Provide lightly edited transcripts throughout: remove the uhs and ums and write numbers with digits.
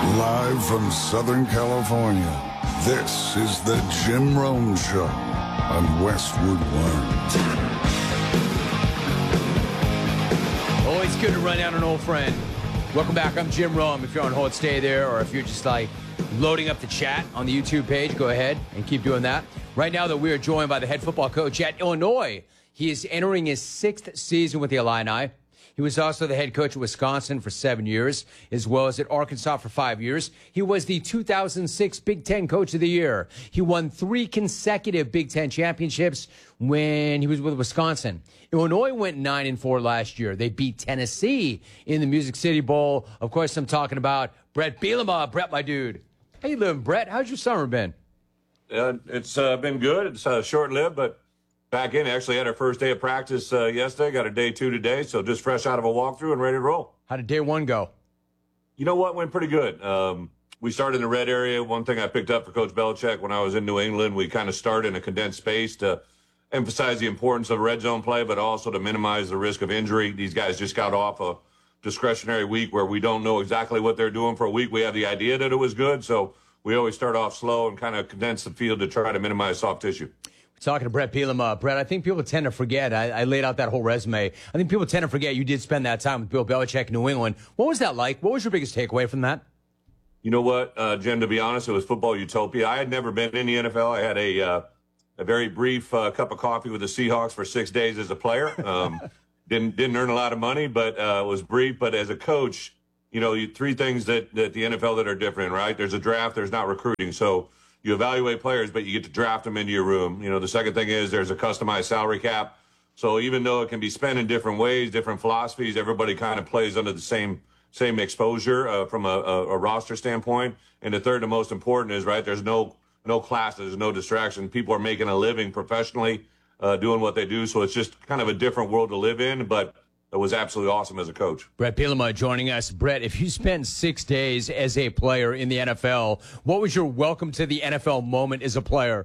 Live from Southern California, this is the Jim Rome Show on Westwood One. Always good to run down an old friend. Welcome back. I'm Jim Rome. If you're on hold, stay there. Or if you're just like loading up the chat on the YouTube page, go ahead and keep doing that. Right now, though, we are joined by the head football coach at Illinois. He is entering his 6th season with the Illini. He was also the head coach at Wisconsin for 7 years, as well as at Arkansas for 5 years. He was the 2006 Big Ten Coach of the Year. He won 3 consecutive Big Ten championships when he was with Wisconsin. Illinois went 9-4 last year. They beat Tennessee in the Music City Bowl. Of course, I'm talking about Bret Bielema. Brett, my dude. How you living, Brett? How's your summer been? It's been good. It's short-lived, but back in. Actually had our first day of practice yesterday. Got a day 2 today, so just fresh out of a walkthrough and ready to roll. How did day 1 go? You know what? Went pretty good. We started in the red area. One thing I picked up for Coach Belichick when I was in New England, we kind of started in a condensed space to emphasize the importance of red zone play, but also to minimize the risk of injury. These guys just got off a discretionary week where we don't know exactly what they're doing for a week. We have the idea that it was good, so we always start off slow and kind of condense the field to try to minimize soft tissue. Talking to Bret Bielema. Brett, I think people tend to forget. I laid out that whole resume. I think people tend to forget you did spend that time with Bill Belichick in New England. What was that like? What was your biggest takeaway from that? You know what, Jim, to be honest, it was football utopia. I had never been in the NFL. I had a very brief cup of coffee with the Seahawks for 6 days as a player. Didn't earn a lot of money, but it was brief. But as a coach, you know, 3 things that the NFL that are different, right? There's a draft, there's not recruiting. So you evaluate players, but you get to draft them into your room. You know, the second thing is there's a customized salary cap. So even though it can be spent in different ways, different philosophies, everybody kind of plays under the same exposure from a roster standpoint. And the third and most important is, right, there's no classes, there's no distraction. People are making a living professionally doing what they do. So it's just kind of a different world to live in, but it was absolutely awesome as a coach. Bret Bielema joining us. Brett, if you spent 6 days as a player in the NFL, what was your welcome to the NFL moment as a player?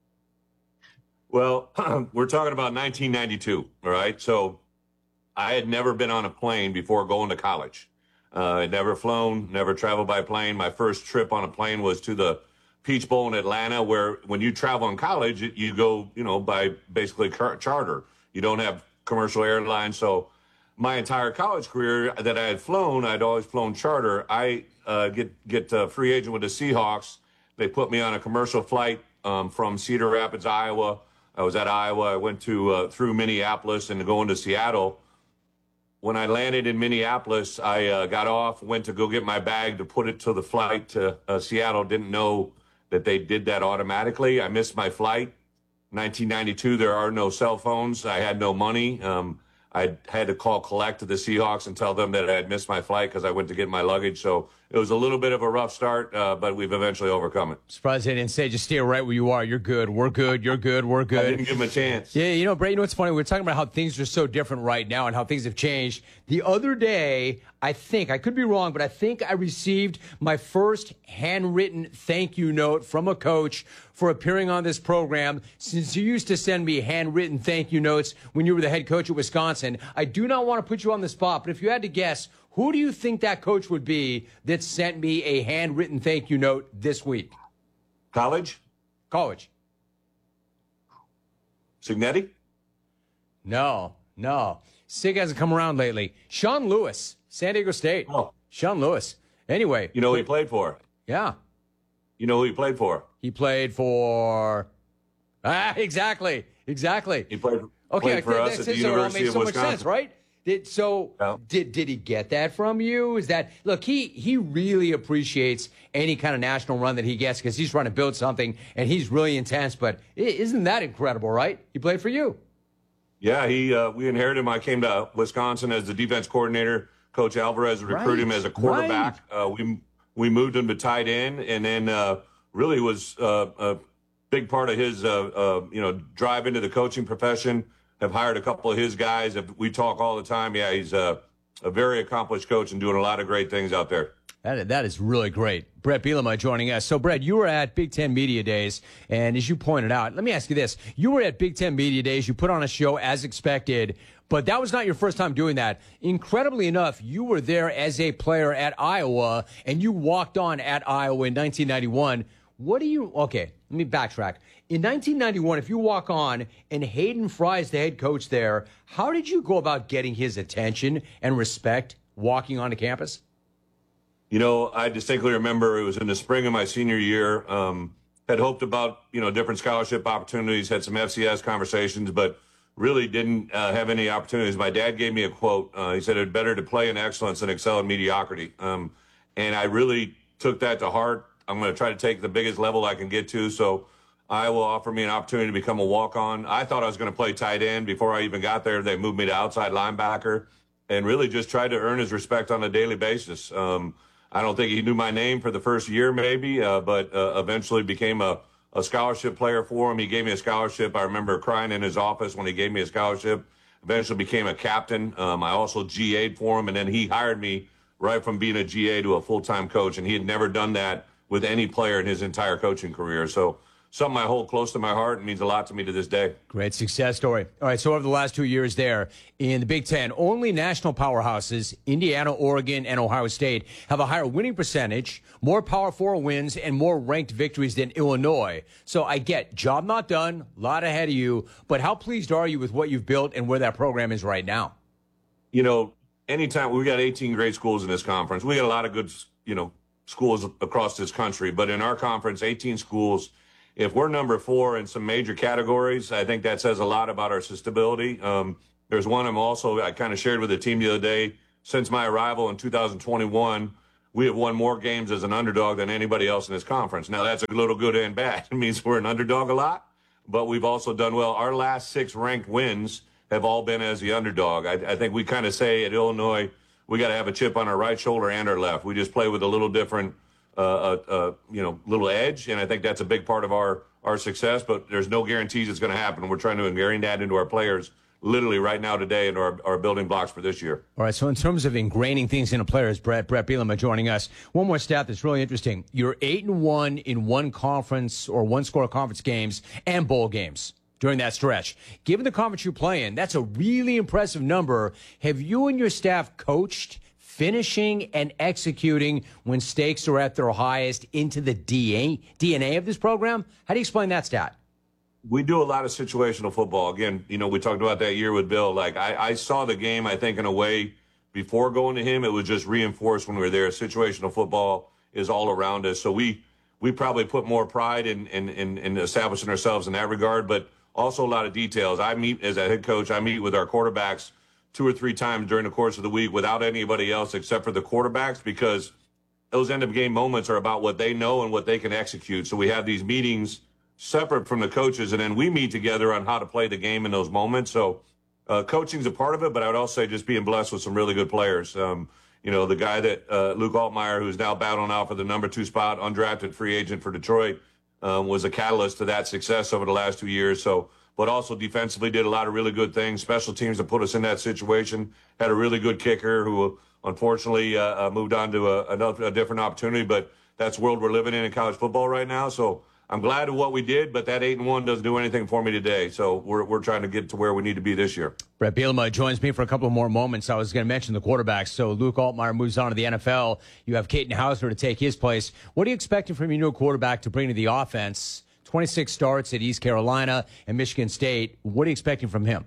Well, we're talking about 1992, all right? So I had never been on a plane before going to college. I'd never flown, never traveled by plane. My first trip on a plane was to the Peach Bowl in Atlanta, where when you travel in college, you go, you know, by basically charter. You don't have commercial airlines, so my entire college career that I had flown, I'd always flown charter. I get a free agent with the Seahawks. They put me on a commercial flight from Cedar Rapids, Iowa. I was at Iowa. I went to through Minneapolis and going to Seattle. When I landed in Minneapolis, I got off, went to go get my bag to put it to the flight to Seattle. Didn't know that they did that automatically. I missed my flight. 1992, there are no cell phones. I had no money. I had to call collect to the Seahawks and tell them that I had missed my flight because I went to get my luggage. So it was a little bit of a rough start, but we've eventually overcome it. Surprised they didn't say, just stay right where you are. You're good. We're good. You're good. We're good. I didn't give them a chance. Yeah, you know, Brett, you know what's funny? We're talking about how things are so different right now and how things have changed. The other day, I could be wrong, but I think I received my first handwritten thank you note from a coach for appearing on this program. Since you used to send me handwritten thank you notes when you were the head coach at Wisconsin, I do not want to put you on the spot, but if you had to guess, who do you think that coach would be that sent me a handwritten thank you note this week? College? Cignetti? No. Sig hasn't come around lately. Sean Lewis, San Diego State. Oh. Sean Lewis. Anyway. You know who he played for? Yeah. You know who he played for? He played for... exactly. He played for us at the University of Wisconsin. Much sense, right? Did he get that from you? Is that, look, he really appreciates any kind of national run that he gets because he's trying to build something and he's really intense, but isn't that incredible, right? He played for you. Yeah, we inherited him. I came to Wisconsin as the defense coordinator. Coach Alvarez recruited him as a quarterback. Right. We moved him to tight end, and then really was a big part of his drive into the coaching profession. Have hired a couple of his guys. We talk all the time. Yeah, he's a very accomplished coach and doing a lot of great things out there. That is really great. Brett Bielema joining us. So, Brett, you were at Big Ten Media Days, and as you pointed out, let me ask you this. You were at Big Ten Media Days. You put on a show as expected, but that was not your first time doing that. Incredibly enough, you were there as a player at Iowa, and you walked on at Iowa in 1991. Okay, let me backtrack. In 1991, if you walk on and Hayden Fry is the head coach there, how did you go about getting his attention and respect walking onto campus? You know, I distinctly remember it was in the spring of my senior year. Had hoped about, different scholarship opportunities, had some FCS conversations, but really didn't have any opportunities. My dad gave me a quote. He said, "It's better to play in excellence than excel in mediocrity." And I really took that to heart. I'm going to try to take the biggest level I can get to. So Iowa offered me an opportunity to become a walk-on. I thought I was going to play tight end before I even got there. They moved me to outside linebacker and really just tried to earn his respect on a daily basis. I don't think he knew my name for the first year, maybe, but eventually became a scholarship player for him. He gave me a scholarship. I remember crying in his office when he gave me a scholarship. Eventually became a captain. I also GA'd for him, and then he hired me right from being a GA to a full-time coach, and he had never done that with any player in his entire coaching career. So something I hold close to my heart and means a lot to me to this day. Great success story. All right, so over the last 2 years there in the Big Ten, only national powerhouses, Indiana, Oregon, and Ohio State, have a higher winning percentage, more Power 4 wins, and more ranked victories than Illinois. So I get, job not done, a lot ahead of you, but how pleased are you with what you've built and where that program is right now? Anytime we got 18 great schools in this conference, we got a lot of good, schools across this country, but in our conference, 18 schools. If we're number 4 in some major categories, I think that says a lot about our stability. There's one I kind of shared with the team the other day. Since my arrival in 2021, we have won more games as an underdog than anybody else in this conference. Now, that's a little good and bad. It means we're an underdog a lot, but we've also done well. Our last 6 ranked wins have all been as the underdog. I think we kind of say at Illinois, we got to have a chip on our right shoulder and our left. We just play with a little different little edge, and I think that's a big part of our success, but there's no guarantees it's going to happen. We're trying to ingrain that into our players literally right now today into our building blocks for this year. All right, so in terms of ingraining things into players, Brett Bielema joining us. One more stat that's really interesting. You're 8-1 in one conference or one-score conference games and bowl games during that stretch. Given the conference you play in, that's a really impressive number. Have you and your staff coached finishing and executing when stakes are at their highest into the DNA of this program? How do you explain that stat? We do a lot of situational football. Again, we talked about that year with Bill. Like I saw the game, I think, in a way before going to him. It was just reinforced when we were there. Situational football is all around us. So we probably put more pride in establishing ourselves in that regard, but also a lot of details. I meet as a head coach, I meet with our quarterbacks 2 or 3 times during the course of the week without anybody else except for the quarterbacks, because those end of game moments are about what they know and what they can execute. So we have these meetings separate from the coaches, and then we meet together on how to play the game in those moments. So coaching's a part of it, but I would also say just being blessed with some really good players. The guy that Luke Altmaier, who's now battling out for the number 2 spot, undrafted free agent for Detroit, was a catalyst to that success over the last 2 years. But also defensively did a lot of really good things. Special teams that put us in that situation. Had a really good kicker who unfortunately moved on to a different opportunity. But that's the world we're living in college football right now. So I'm glad of what we did, but that 8-1 doesn't do anything for me today. So we're trying to get to where we need to be this year. Brett Bielema joins me for a couple more moments. I was going to mention the quarterbacks. So Luke Altmaier moves on to the NFL. You have Caden Hausler to take his place. What are you expecting from your new quarterback to bring to the offense? 26 starts at East Carolina and Michigan State. What are you expecting from him?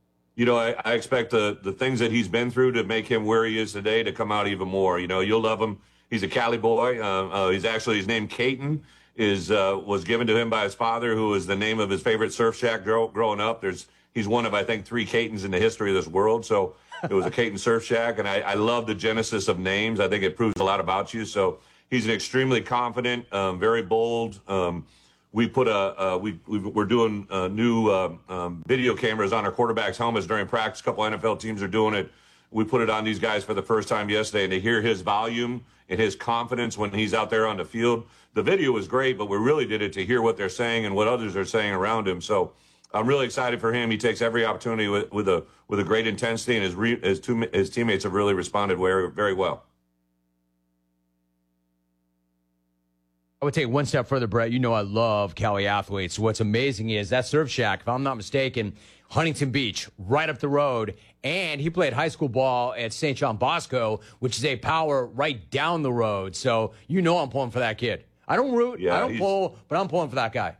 I expect the things that he's been through to make him where he is today to come out even more. You'll love him. He's a Cali boy. His name Caton was given to him by his father, who was the name of his favorite surf shack growing up. He's one of, I think, 3 Catons in the history of this world. So it was a Caton Surf Shack, and I love the genesis of names. I think it proves a lot about you. So he's an extremely confident, very bold. We put we're doing new video cameras on our quarterbacks' helmets during practice. A couple NFL teams are doing it. We put it on these guys for the first time yesterday, and to hear his volume and his confidence when he's out there on the field. The video was great, but we really did it to hear what they're saying and what others are saying around him. So I'm really excited for him. He takes every opportunity with a great intensity, and his teammates have really responded very, very well. I would take one step further, Brett. You know I love Cali athletes. What's amazing is that Surf Shack, if I'm not mistaken, Huntington Beach, right up the road. And he played high school ball at St. John Bosco, which is a power right down the road. So you know I'm pulling for that kid. I don't root, I don't pull, but I'm pulling for that guy.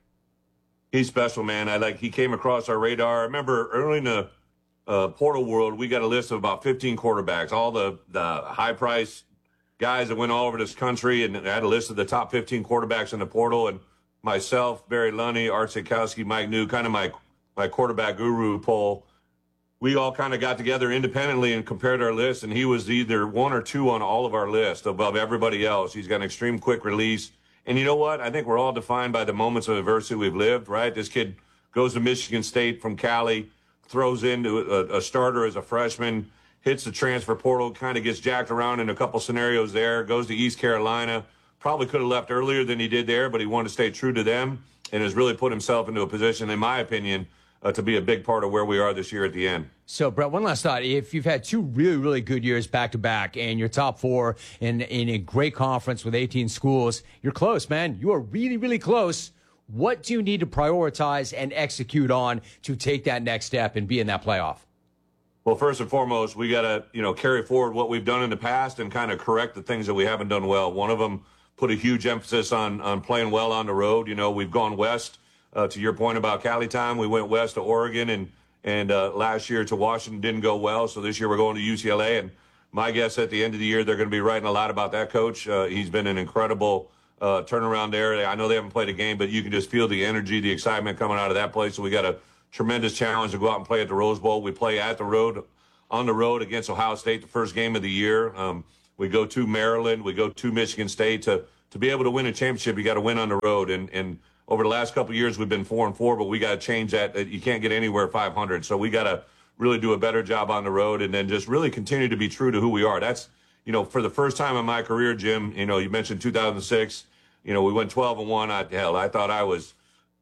He's special, man. He came across our radar. I remember early in the portal world, we got a list of about 15 quarterbacks, all the high-price guys that went all over this country, and I had a list of the top 15 quarterbacks in the portal, and myself, Barry Lunny, Art Sitkowski, Mike New, kind of my quarterback guru poll. We all kind of got together independently and compared our lists, and he was either 1 or 2 on all of our list above everybody else. He's got an extreme quick release. And you know what? I think we're all defined by the moments of adversity we've lived, right? This kid goes to Michigan State from Cali, throws into a starter as a freshman, hits the transfer portal, kind of gets jacked around in a couple scenarios there, goes to East Carolina, probably could have left earlier than he did there, but he wanted to stay true to them and has really put himself into a position, in my opinion, to be a big part of where we are this year at the end. So, Brett, one last thought. If you've had 2 really, really good years back-to-back and you're top 4 in a great conference with 18 schools, you're close, man. You are really, really close. What do you need to prioritize and execute on to take that next step and be in that playoff? Well, first and foremost, we got to, carry forward what we've done in the past and kind of correct the things that we haven't done well. One of them put a huge emphasis on playing well on the road. We've gone west. To your point about Cali time, we went west to Oregon and last year to Washington didn't go well. So this year we're going to UCLA. And my guess at the end of the year, they're going to be writing a lot about that coach. He's been an incredible turnaround there. I know they haven't played a game, but you can just feel the energy, the excitement coming out of that place. So we got a tremendous challenge to go out and play at the Rose Bowl. We play on the road against Ohio State, the first game of the year. We go to Maryland. We go to Michigan State. To be able to win a championship, you got to win on the road. And over the last couple of years, we've been 4-4, but we got to change that. You can't get anywhere 500. So we got to really do a better job on the road and then just really continue to be true to who we are. That's, for the first time in my career, Jim, you mentioned 2006, we went 12-1. I thought I was,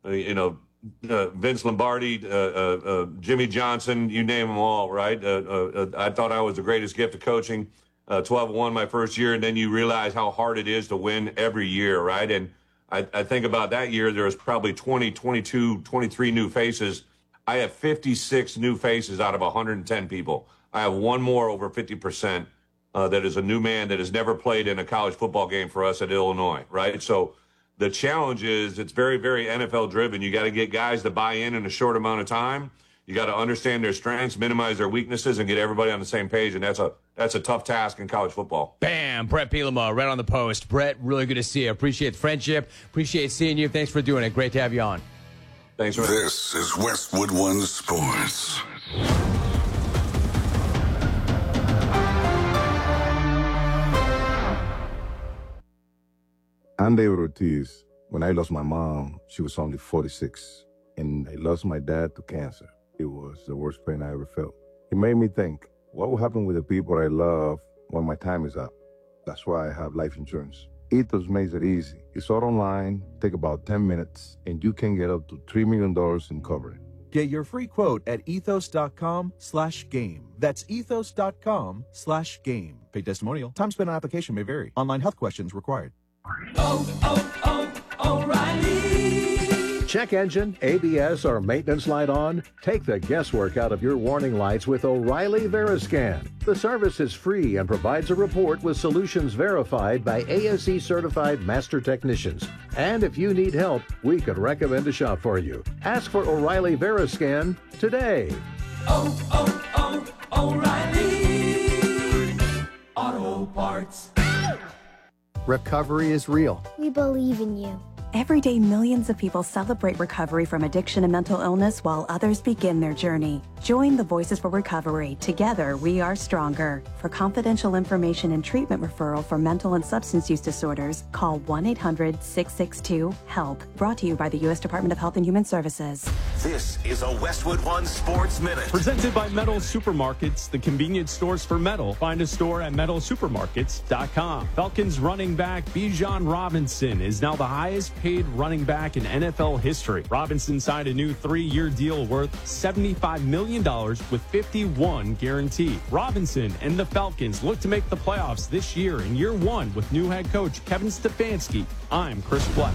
Vince Lombardi, Jimmy Johnson, you name them all, right? I thought I was the greatest gift of coaching, 12-1 my first year, and then you realize how hard it is to win every year, right? And I think about that year, there was probably 20, 22, 23 new faces. I have 56 new faces out of 110 people. I have one more over 50% that is a new man that has never played in a college football game for us at Illinois, right? So the challenge is it's very, very NFL driven. You got to get guys to buy in a short amount of time. You got to understand their strengths, minimize their weaknesses, and get everybody on the same page. And that's a tough task in college football. Bam! Brett Bielema, right on the post. Brett, really good to see you. Appreciate the friendship. Appreciate seeing you. Thanks for doing it. Great to have you on. Thanks, man. This is Westwood One Sports. I'm David Ortiz. When I lost my mom, she was only 46. And I lost my dad to cancer. It was the worst pain I ever felt. It made me think, what will happen with the people I love when my time is up? That's why I have life insurance. Ethos makes it easy. It's all online, take about 10 minutes, and you can get up to $3 million in coverage. Get your free quote at ethos.com/game. That's ethos.com/game. Paid testimonial. Time spent on application may vary. Online health questions required. O'Reilly. Check engine, ABS, or maintenance light on? Take the guesswork out of your warning lights with O'Reilly Veriscan. The service is free and provides a report with solutions verified by ASE-certified master technicians. And if you need help, we could recommend a shop for you. Ask for O'Reilly Veriscan today. O'Reilly Auto Parts. Recovery is real. We believe in you. Every day, millions of people celebrate recovery from addiction and mental illness while others begin their journey. Join the Voices for Recovery. Together, we are stronger. For confidential information and treatment referral for mental and substance use disorders, call 1-800-662-HELP. Brought to you by the U.S. Department of Health and Human Services. This is a Westwood One Sports Minute. Presented by Metal Supermarkets, the convenience stores for metal. Find a store at metalsupermarkets.com. Falcons running back Bijan Robinson is now the highest paid running back in NFL history. Robinson signed a new 3-year deal worth $75 million with 51 guaranteed. Robinson and the Falcons look to make the playoffs this year in year 1 with new head coach Kevin Stefanski. I'm Chris Fleck.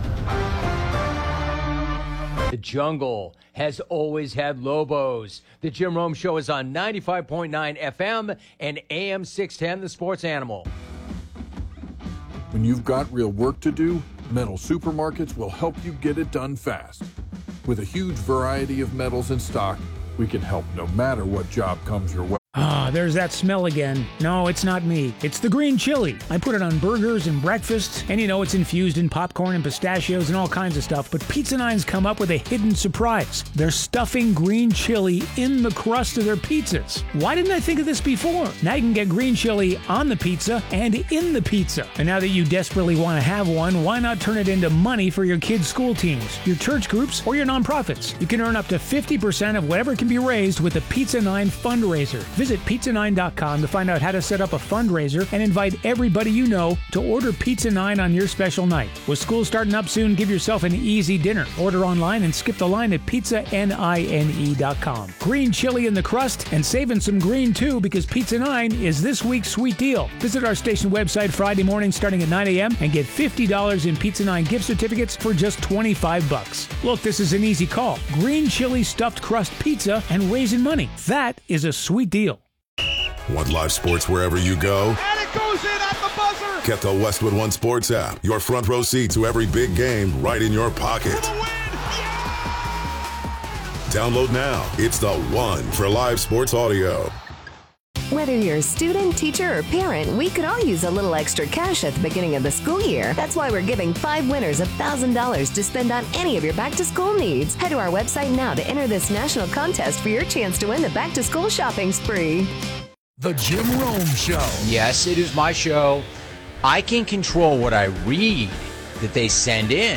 The jungle has always had Lobos. The Jim Rome Show is on 95.9 FM and AM 610, The Sports Animal. When you've got real work to do, Metal Supermarkets will help you get it done fast. With a huge variety of metals in stock, we can help no matter what job comes your way. Ah, there's that smell again. No, it's not me. It's the green chili. I put it on burgers and breakfast, and it's infused in popcorn and pistachios and all kinds of stuff. But Pizza Nine's come up with a hidden surprise. They're stuffing green chili in the crust of their pizzas. Why didn't I think of this before? Now you can get green chili on the pizza and in the pizza. And now that you desperately want to have one, why not turn it into money for your kids' school teams, your church groups, or your nonprofits? You can earn up to 50% of whatever can be raised with the Pizza Nine fundraiser. Visit pizza9.com to find out how to set up a fundraiser and invite everybody you know to order Pizza 9 on your special night. With school starting up soon, give yourself an easy dinner. Order online and skip the line at pizzanine.com. Green chili in the crust and saving some green too, because Pizza 9 is this week's sweet deal. Visit our station website Friday morning starting at 9 a.m. and get $50 in Pizza 9 gift certificates for just $25. Look, this is an easy call. Green chili stuffed crust pizza and raising money. That is a sweet deal. Want live sports wherever you go? And it goes in at the buzzer! Get the Westwood One Sports app. Your front row seat to every big game right in your pocket. Download now. It's the one for live sports audio. Whether you're a student, teacher, or parent, we could all use a little extra cash at the beginning of the school year. That's why we're giving 5 winners $1,000 to spend on any of your back-to-school needs. Head to our website now to enter this national contest for your chance to win the back-to-school shopping spree. The Jim Rome Show. Yes, it is my show. I can control what I read that they send in.